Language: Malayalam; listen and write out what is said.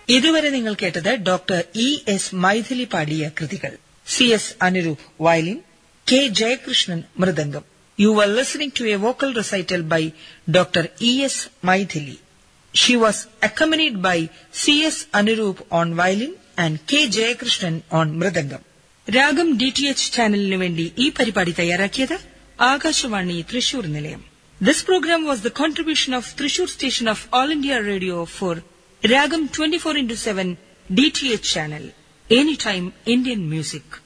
ഇതുവരെ നിങ്ങൾ കേട്ടത് ഡോക്ടർ ഇ എസ് മൈഥിലി പാടിയ കൃതികൾ. C S Anuroop violin, K Jayakrishnan mridangam. You were listening to a vocal recital by Dr. E.S. Maithili. She was accompanied by C.S. Anurup on violin and K. Jayakrishnan on mridangam. രാഗം DTH ചാനലിനു വേണ്ടി ഈ പരിപാടി തയ്യാറാക്കിയത് ആകാശവാണി തൃശൂർ നിലയം. This program was the contribution of Thrissur station of All India Radio for Ragam 24/7 DTH channel. Anytime Indian music.